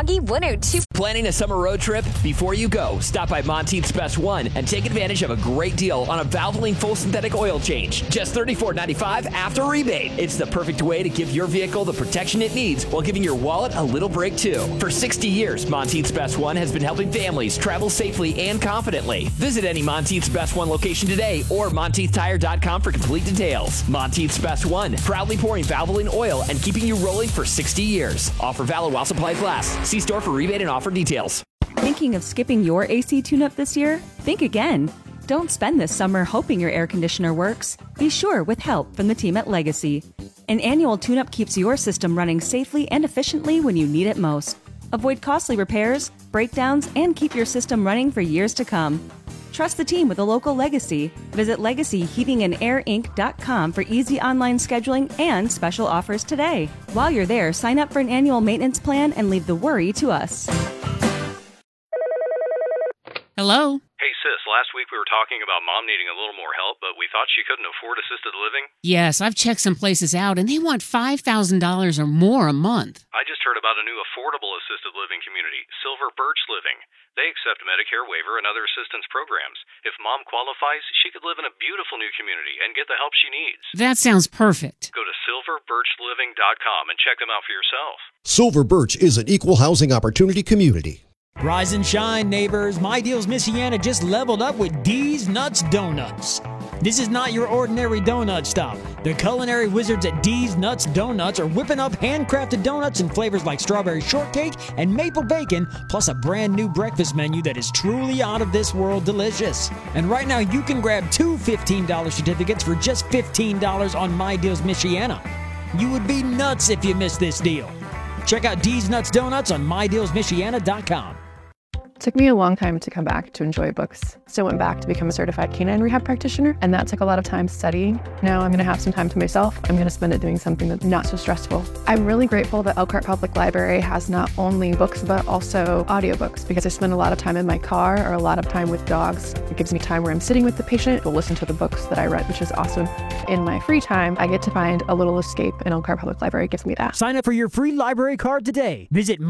Froggy 102. Planning a summer road trip? Before you go, stop by Monteith's Best One and take advantage of a great deal on a Valvoline full synthetic oil change. Just $34.95 after rebate. It's the perfect way to give your vehicle the protection it needs while giving your wallet a little break too. For 60 years, Monteith's Best One has been helping families travel safely and confidently. Visit any Monteith's Best One location today or MonteithTire.com for complete details. Monteith's Best One, proudly pouring Valvoline oil and keeping you rolling for 60 years. Offer valid while supplies last. See store for rebate and offer details. Thinking of skipping your AC tune-up this year? Think again. Don't spend this summer hoping your air conditioner works. Be sure with help from the team at Legacy. An annual tune-up keeps your system running safely and efficiently when you need it most. Avoid costly repairs, breakdowns, and keep your system running for years to come. Trust the team with a local Legacy. Visit LegacyHeatingandAirInc.com for easy online scheduling and special offers today. While you're there, sign up for an annual maintenance plan and leave the worry to us. Hello? Hey, sis, last week we were talking about Mom needing a little more help, but we thought she couldn't afford assisted living. Yes, I've checked some places out, and they want $5,000 or more a month. I just heard about a new affordable assisted living community, Silver Birch Living. They accept Medicare waiver and other assistance programs. If Mom qualifies, she could live in a beautiful new community and get the help she needs. That sounds perfect. Go to silverbirchliving.com and check them out for yourself. Silver Birch is an equal housing opportunity community. Rise and shine, neighbors. My Deals Michiana just leveled up with D's Nuts Donuts. This is not your ordinary donut stop. The culinary wizards at D's Nuts Donuts are whipping up handcrafted donuts in flavors like strawberry shortcake and maple bacon, plus a brand new breakfast menu that is truly out of this world delicious. And right now you can grab two $15 certificates for just $15 on My Deals Michiana. You would be nuts if you missed this deal. Check out D's Nuts Donuts on MyDealsMichiana.com. It took me a long time to come back to enjoy books. So I went back to become a certified canine rehab practitioner, and that took a lot of time studying. Now I'm going to have some time to myself. I'm going to spend it doing something that's not so stressful. I'm really grateful that Elkhart Public Library has not only books, but also audiobooks, because I spend a lot of time in my car or a lot of time with dogs. It gives me time where I'm sitting with the patient to listen to the books that I read, which is awesome. In my free time, I get to find a little escape, and Elkhart Public Library gives me that. Sign up for your free library card today. Visit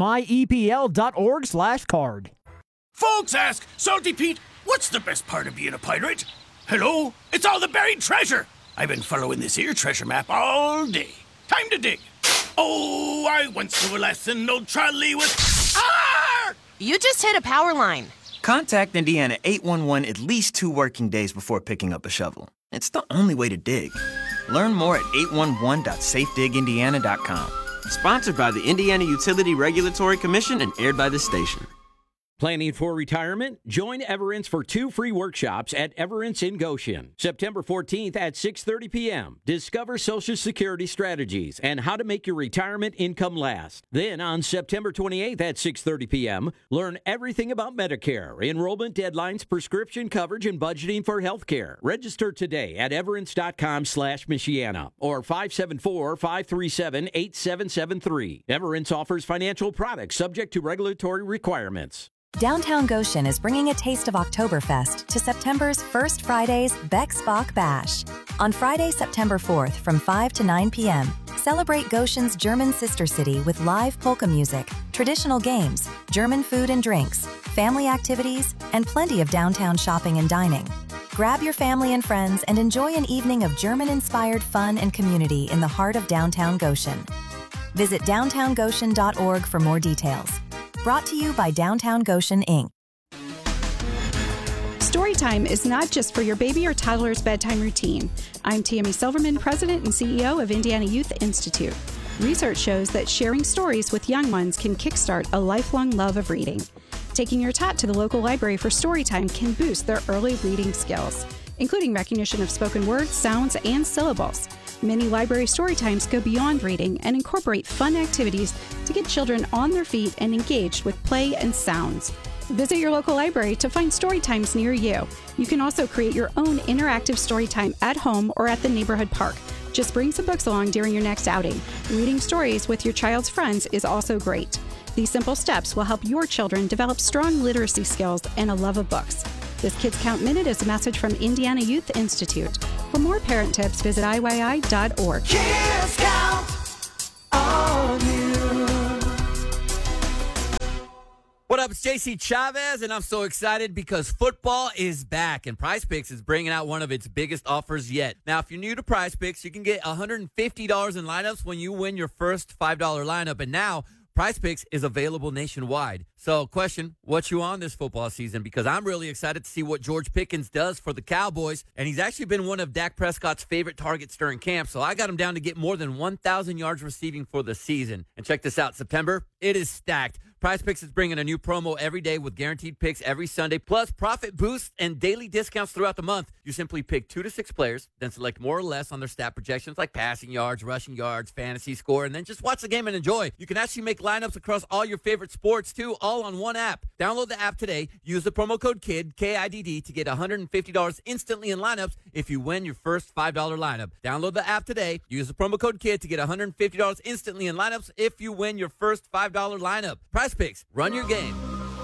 myepl.org/card. Folks ask, Salty Pete, what's the best part of being a pirate? Hello? It's all the buried treasure. I've been following this here treasure map all day. Time to dig. Oh, I went through a lesson, old trolley with... Ah! You just hit a power line. Contact Indiana 811 at least 2 working days before picking up a shovel. It's the only way to dig. Learn more at 811.safedigindiana.com. Sponsored by the Indiana Utility Regulatory Commission and aired by this station. Planning for retirement? Join Everence for 2 free workshops at Everence in Goshen. September 14th at 6:30 p.m. Discover Social Security strategies and how to make your retirement income last. Then on September 28th at 6:30 p.m., learn everything about Medicare, enrollment deadlines, prescription coverage, and budgeting for health care. Register today at everence.com/Michiana or 574-537-8773. Everence offers financial products subject to regulatory requirements. Downtown Goshen is bringing a taste of Oktoberfest to September's first Friday's Beck's Bach Bash. On Friday, September 4th from 5 to 9 p.m., celebrate Goshen's German sister city with live polka music, traditional games, German food and drinks, family activities, and plenty of downtown shopping and dining. Grab your family and friends and enjoy an evening of German-inspired fun and community in the heart of downtown Goshen. Visit downtowngoshen.org for more details. Brought to you by Downtown Goshen, Inc. Storytime is not just for your baby or toddler's bedtime routine. I'm Tammy Silverman, President and CEO of Indiana Youth Institute. Research shows that sharing stories with young ones can kickstart a lifelong love of reading. Taking your tot to the local library for Storytime can boost their early reading skills, including recognition of spoken words, sounds, and syllables. Many library story times go beyond reading and incorporate fun activities to get children on their feet and engaged with play and sounds. Visit your local library to find story times near you. You can also create your own interactive story time at home or at the neighborhood park. Just bring some books along during your next outing. Reading stories with your child's friends is also great. These simple steps will help your children develop strong literacy skills and a love of books. This Kids Count Minute is a message from Indiana Youth Institute. For more parent tips, visit IYI.org. Kids Count on you. up? It's JC Chavez, and I'm so excited because football is back, and Prize Picks is bringing out one of its biggest offers yet. Now, if you're new to Prize Picks, you can get $150 in lineups when you win your first $5 lineup, and now Prize Picks is available nationwide. So, question, what you on this football season? Because I'm really excited to see what George Pickens does for the Cowboys, and he's actually been one of Dak Prescott's favorite targets during camp, so I got him down to get more than 1,000 yards receiving for the season. And check this out, September, it is stacked. Prize Picks is bringing a new promo every day with guaranteed picks every Sunday, plus profit boosts and daily discounts throughout the month. You simply pick 2 to 6 players, then select more or less on their stat projections like passing yards, rushing yards, fantasy score, and then just watch the game and enjoy. You can actually make lineups across all your favorite sports, too, all on one app. Download the app today. Use the promo code KIDD, K-I-D-D, to get $150 instantly in lineups if you win your first $5 lineup. Download the app today. Use the promo code KIDD to get $150 instantly in lineups if you win your first $5 lineup. Prize Picks. Run your game.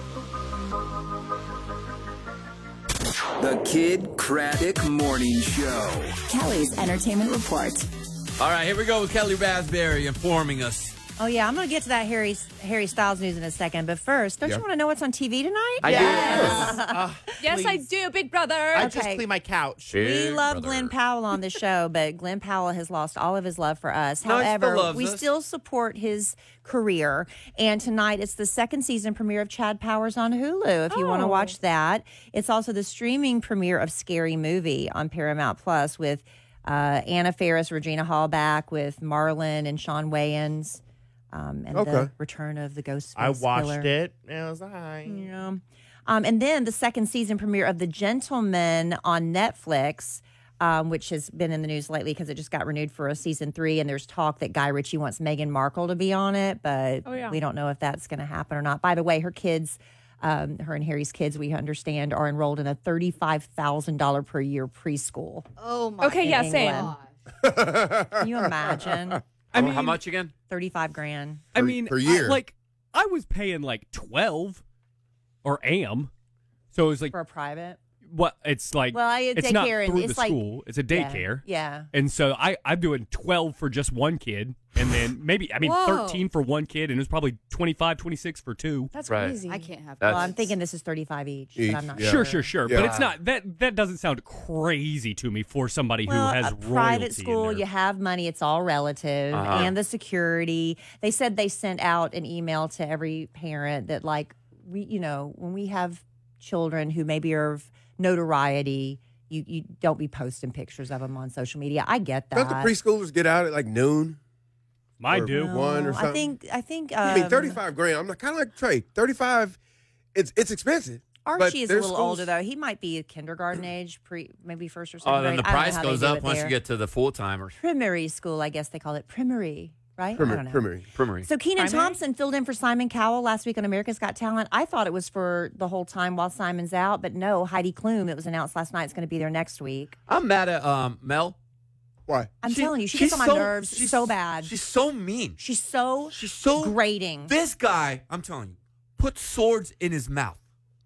The Kid Craddock Morning Show. Kelly's Entertainment Report. All right, here we go with Kelly Raspberry informing us. Oh, yeah, I'm going to get to that Harry Styles news in a second. But first, don't you want to know what's on TV tonight? I do. Yes, I do, Big Brother. I just cleaned my couch. We love Glenn Powell on the show, but Glenn Powell has lost all of his love for us. No, he still However, loves we us. still support his career. And tonight, it's the second season premiere of Chad Powers on Hulu, if you want to watch that. It's also the streaming premiere of Scary Movie on Paramount Plus with Anna Faris, Regina Hall back with Marlon and Sean Wayans. And the return of the Ghostface I watched Killer. it. And I was like, hi. Yeah. And then the second season premiere of The Gentleman on Netflix, which has been in the news lately because it just got renewed for a season 3. And there's talk that Guy Ritchie wants Meghan Markle to be on it, but we don't know if that's going to happen or not. By the way, her kids, her and Harry's kids, we understand, are enrolled in a $35,000 per year preschool. Oh, my Okay, yeah, same. God. Can you imagine? I mean, how much again? $35,000. I mean, per year. I was paying like 12 or am. So it was like For a private? what it's like. Well, it's not daycare, and through it's the like- school. It's a daycare. Yeah. And so I'm doing 12 for just one kid, and then maybe Whoa. 13 for one kid, and it was probably 25, 26 for two. That's Right. crazy. I can't have Well, that. I'm thinking this is 35 each, but I'm not Sure, sure. sure. Yeah. But it's not that doesn't sound crazy to me for somebody Well, who has a royalty private in school, there. you have money, it's all relative, Uh-huh. and the security. They said they sent out an email to every parent that, like, when we have children who maybe are of notoriety, you don't be posting pictures of them on social media. I get that. Don't the preschoolers get out at like noon? Mine Or do. 1 or something? I think. I mean, 35 grand. I'm not kind of like Trey. 35, it's expensive. but Archie is a there's little schools- older though. He might be a kindergarten age, maybe first or second Oh, then grade. the I don't know price how they goes do up it once you there. get to the full-timers. Primary school, I guess they call it primary, right? I don't know. Primary. So Kenan Primary? Thompson filled in for Simon Cowell last week on America's Got Talent. I thought it was for the whole time while Simon's out, but no, Heidi Klum, it was announced last night, is going to be there next week. I'm mad at Mel. Why? I'm telling you, she gets on my nerves so bad. She's so mean. She's so grating. This guy, I'm telling you, puts swords in his mouth.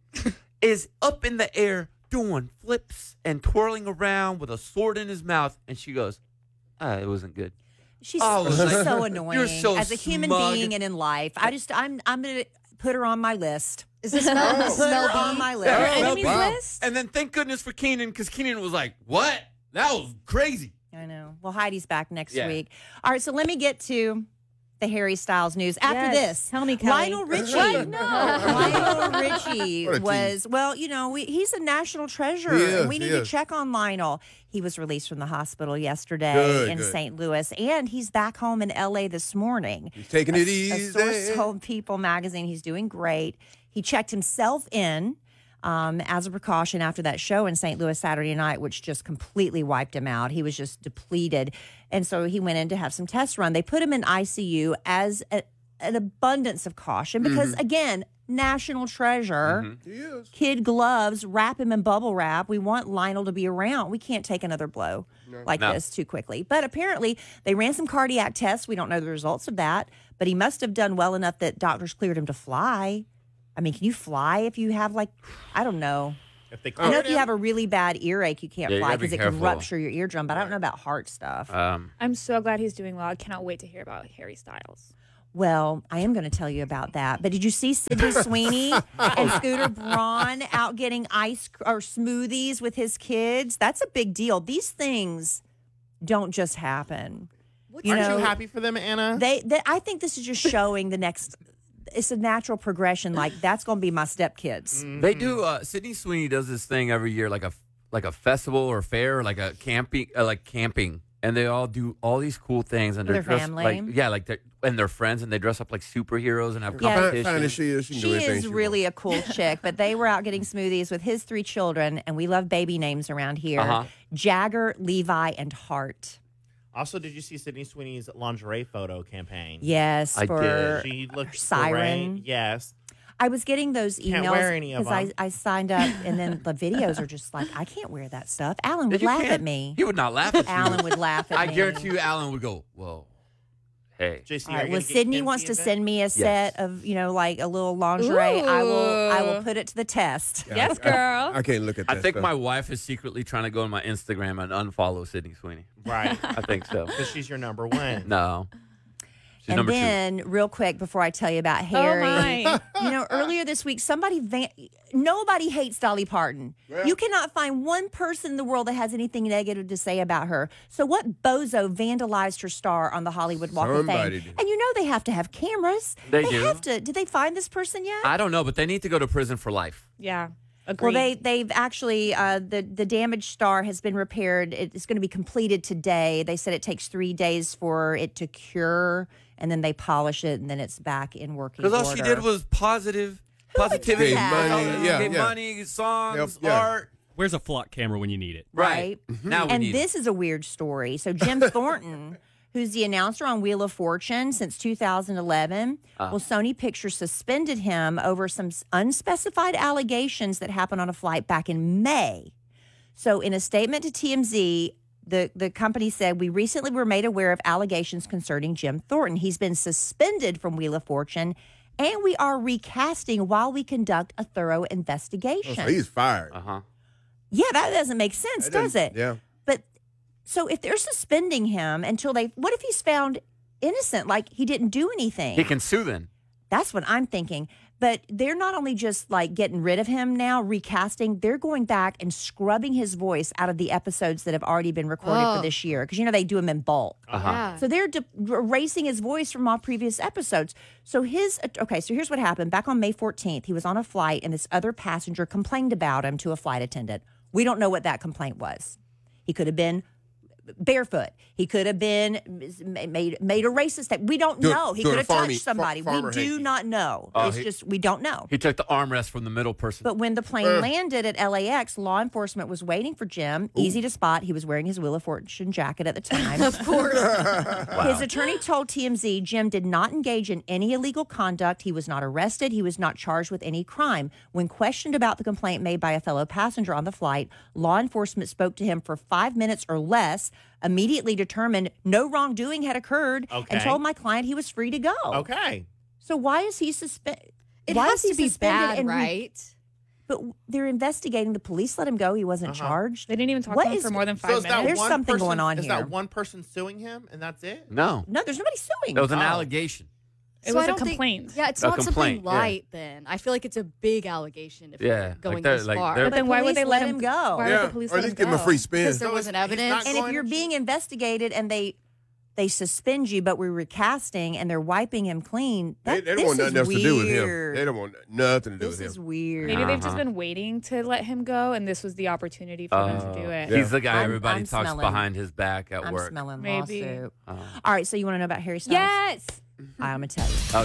Is up in the air doing flips and twirling around with a sword in his mouth, and she goes, it wasn't good. She's I was like, so annoying You're so as a human smug. being and in life. I'm going to put her on my list. Is this Put Mel her on B? my Her list. enemies list? And then thank goodness for Keenan, because Keenan was like, what? That was crazy. I know. Well, Heidi's back next Yeah. week. All right, so let me get to the Harry Styles news. After Yes. this, Tell me, Kelly. Lionel Richie. What? No. Lionel Richie What a was, well, he's a national treasure. He is, and we need he to is. check on Lionel. He was released from the hospital yesterday Good, in good. St. Louis, and he's back home in L.A. this morning. He's taking it A easy. source told People magazine he's doing great. He checked himself in as a precaution after that show in St. Louis Saturday night, which just completely wiped him out. He was just depleted. And so he went in to have some tests run. They put him in ICU as an abundance of caution because, again, national treasure. He is. Kid gloves, wrap him in bubble wrap. We want Lionel to be around. We can't take another blow like this too quickly. But apparently, they ran some cardiac tests. We don't know the results of that, but he must have done well enough that doctors cleared him to fly. I mean, can you fly if you have, I don't know. I know if you have a really bad earache, you can't Yeah, you fly gotta be because it can careful. rupture your eardrum, but I don't know about heart stuff. I'm so glad he's doing well. I cannot wait to hear about Harry Styles. Well, I am going to tell you about that. But did you see Sydney Sweeney and Scooter Braun out getting ice or smoothies with his kids? That's a big deal. These things don't just happen. Aren't you happy for them, Anna? I think this is just showing the next. It's a natural progression. Like that's going to be my stepkids. Mm-hmm. They do. Sydney Sweeney does this thing every year, like a festival or fair, like a camping, and they all do all these cool things, and With they're their dressed family? and their friends, and they dress up like superheroes and have Yeah. competitions. Fine as she is. She can do She anything is she really a cool chick, but they were out getting smoothies with his 3 children, and we love baby names around here. Uh-huh. Jagger, Levi, and Hart. Also, did you see Sydney Sweeney's lingerie photo campaign? Yes, I for did. She looked Siren. great. Yes. I was getting those Can't emails wear any of because them. I signed up, and then the videos are just like, I can't wear that stuff. Alan would You laugh can't. at me. He would not laugh at you. Alan would laugh at I me. guarantee you, Alan would go, "Whoa, hey." JC, All right, well, Sydney wants to send me a Yes. set of, like a little lingerie. I will Ooh. put it to the test. Yes, girl. I can't look at that I think stuff. my wife is secretly trying to go on my Instagram and unfollow Sydney Sweeney. Right. I think so. Because she's your number one. No. She's And number 2. then, real quick, before I tell you about Harry, my. earlier this week, nobody hates Dolly Parton. Yeah. You cannot find one person in the world that has anything negative to say about her. So what bozo vandalized her star on the Hollywood Walk Somebody of Fame? did. And they have to have cameras. They do. have to. Did they find this person yet? I don't know, but they need to go to prison for life. Yeah. Agreed. Well, they've actually the damaged star has been repaired. It's going to be completed today. They said it takes 3 days for it to cure, and then they polish it, and then it's back in working order. Because all she did was positivity. Gave money, yeah, Gave yeah. money, songs, Yep, yeah. art. Where's a flock camera when you need it? right? Now we And need this is a weird story. So Jim Thornton, who's the announcer on Wheel of Fortune since 2011, well, Sony Pictures suspended him over some unspecified allegations that happened on a flight back in May. So in a statement to TMZ, the company said, we recently were made aware of allegations concerning Jim Thornton. He's been suspended from Wheel of Fortune, and we are recasting while we conduct a thorough investigation. Oh, so he's fired. Yeah, that doesn't make sense, does it? Yeah. But so if they're suspending him until what if he's found innocent, like he didn't do anything? He can sue then. That's what I'm thinking. But they're not only just like getting rid of him now, recasting, they're going back and scrubbing his voice out of the episodes that have already been recorded for this year. Because, they do them in bulk. Yeah. So they're erasing his voice from all previous episodes. So so here's what happened. Back on May 14th, he was on a flight and this other passenger complained about him to a flight attendant. We don't know what that complaint was. He could have been barefoot. He could have been made a racist statement. We don't know. He could have touched somebody. We do not know. We don't know. He took the armrest from the middle person. But when the plane landed at LAX, law enforcement was waiting for Jim. Easy to spot. He was wearing his Wheel of Fortune jacket at the time. Of course. His attorney told TMZ Jim did not engage in any illegal conduct. He was not arrested. He was not charged with any crime. When questioned about the complaint made by a fellow passenger on the flight, law enforcement spoke to him for 5 minutes or less, immediately determined no wrongdoing had occurred, and told my client he was free to go. Okay. So why is he suspended? It Why has is he to be suspended bad, and right? But they're investigating. The police let him go. He wasn't charged. They didn't even talk What to him is- for more than So 5 is that minutes. There's one something person, going on is here. that one person suing him and that's it? No. No, there's nobody suing. That was an Oh. allegation. It So was I a don't think- complaint. Yeah, it's A not complaint, something light then. I feel like it's a big allegation if Yeah, you're going like they're- this like far. they're- But then why would they Police let him go? Why Yeah, would the police or at let him least give him a go? free spin. Because there So wasn't he's evidence. not And if going you're to- being investigated and they suspend you, but we're recasting and they're wiping him clean, They that, don't this want nothing is else to do with him. weird. They don't want nothing to do This with is him. weird. Maybe they've just Uh-huh. been waiting to let him go, and this was the opportunity for them to do it. Yeah. He's the guy I'm- everybody I'm talks smelling- behind his back at I'm work. smelling Maybe. lawsuit. Oh. All right, so you want to know about Harry Styles? Yes. I'm going to tell you. Oh,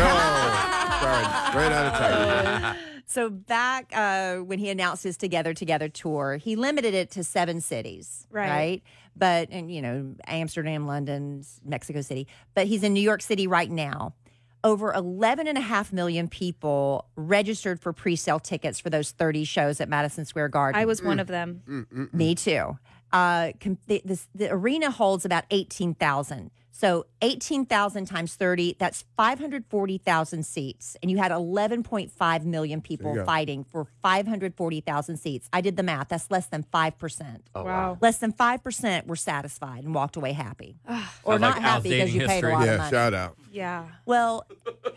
Sorry, ran out of time. So back when he announced his Together tour, he limited it to 7 cities, Right. But, and Amsterdam, London, Mexico City. But he's in New York City right now. Over 11.5 million people registered for pre-sale tickets for those 30 shows at Madison Square Garden. I was one of them. Me too. The arena holds about 18,000. So 18,000 times 30, that's 540,000 seats. And you had 11.5 million people fighting for 540,000 seats. I did the math. That's less than 5%. Oh, wow. Less than 5% were satisfied and walked away happy. Or Sounds not like happy because you paid a lot of money. Shout out. Yeah. Well,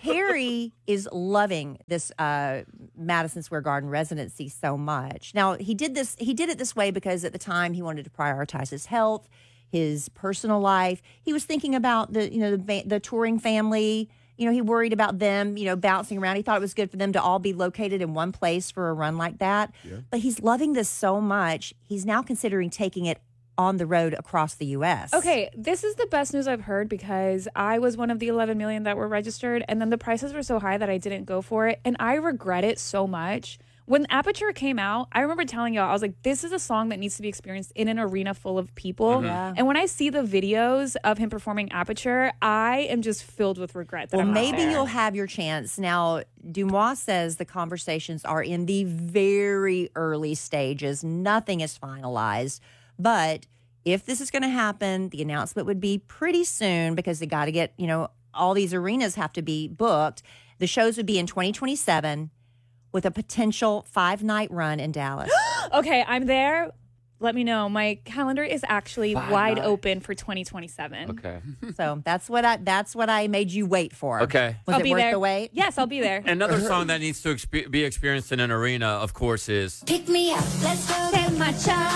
Harry is loving this Madison Square Garden residency so much. Now, he did it this way because at the time he wanted to prioritize his health, his personal life. He was thinking about the touring family. He worried about them, bouncing around. He thought it was good for them to all be located in one place for a run like that. Yeah. But he's loving this so much, he's now considering taking it on the road across the U.S. Okay, this is the best news I've heard because I was one of the 11 million that were registered, and then the prices were so high that I didn't go for it, and I regret it so much. When Aperture came out, I remember telling y'all, I was like, this is a song that needs to be experienced in an arena full of people. Mm-hmm. Yeah. And when I see the videos of him performing Aperture, I am just filled with regret that I'm not maybe there. you'll have your chance. Now, Dumois says the conversations are in the very early stages. Nothing is finalized. But if this is going to happen, the announcement would be pretty soon because they got to get, all these arenas have to be booked. The shows would be in 2027. With a potential 5-night run in Dallas. Okay, I'm there. Let me know. My calendar is actually wide open for 2027. Okay. So that's what I made you wait for. Okay. Was I'll it be worth there. the wait? Yes, I'll be there. Another song that needs to be experienced in an arena, of course, is Pick me up, let's go get my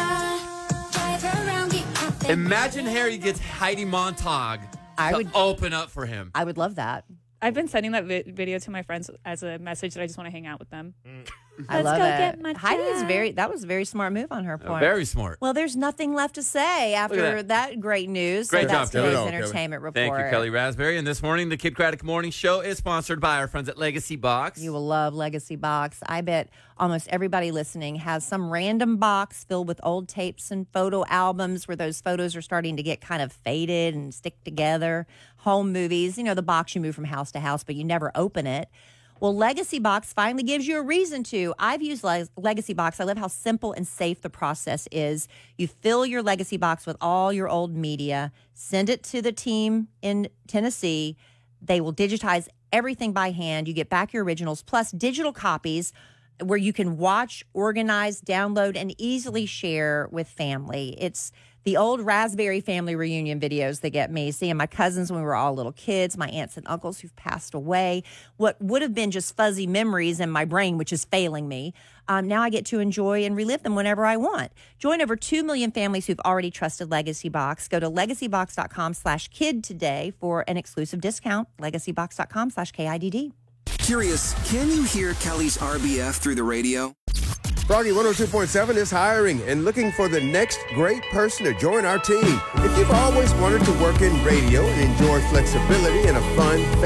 child. Drive around, get up. Imagine Harry gets Heidi Montag to open up for him. I would love that. I've been sending that video to my friends as a message that I just want to hang out with them. I love go it. get my Heidi is child. that was a very smart move on her part. Very smart. Well, there's nothing left to say after that great news. Great so that's job, Kelly. today's entertainment report. Thank you, Kelly Raspberry. And this morning, the Kid Craddock Morning Show is sponsored by our friends at Legacy Box. You will love Legacy Box. I bet almost everybody listening has some random box filled with old tapes and photo albums where those photos are starting to get kind of faded and stick together. Home movies, the box you move from house to house, but you never open it. Well, Legacy Box finally gives you a reason to. I've used Legacy Box. I love how simple and safe the process is. You fill your Legacy Box with all your old media, send it to the team in Tennessee. They will digitize everything by hand. You get back your originals plus digital copies where you can watch, organize, download, and easily share with family. It's the old Raspberry family reunion videos that get me, seeing my cousins when we were all little kids, my aunts and uncles who've passed away, what would have been just fuzzy memories in my brain, which is failing me. Now I get to enjoy and relive them whenever I want. Join over 2 million families who've already trusted Legacy Box. Go to legacybox.com/kid today for an exclusive discount. Legacybox.com/KIDD. Curious, can you hear Kelly's RBF through the radio? Froggy 102.7 is hiring and looking for the next great person to join our team. If you've always wanted to work in radio and enjoy flexibility and a fun,